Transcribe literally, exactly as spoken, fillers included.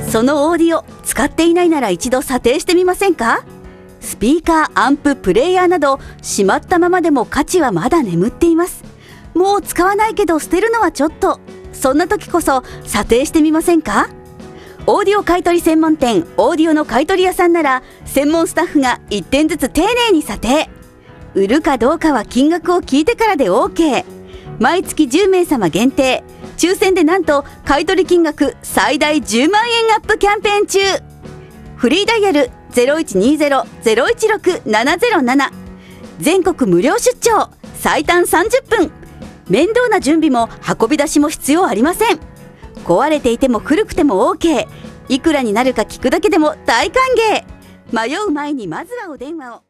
そのオーディオ使っていないなら一度査定してみませんか？スピーカー、アンプ、プレイヤーなどしまったままでも価値はまだ眠っています。もう使わないけど捨てるのはちょっと、そんな時こそ査定してみませんか？オーディオ買取専門店オーディオの買取屋さんなら専門スタッフがいってんずつ丁寧に査定。売るかどうかは金額を聞いてからで オーケー。 毎月じゅうめいさま限定、抽選でなんと買取金額最大じゅうまんえんアップキャンペーン中。フリーダイヤル ゼロいちにゼロ ゼロいちろく ななゼロなな、 全国無料出張、最短さんじゅっぷん。面倒な準備も運び出しも必要ありません。壊れていても古くても オーケー。 いくらになるか聞くだけでも大歓迎。迷う前にまずはお電話を。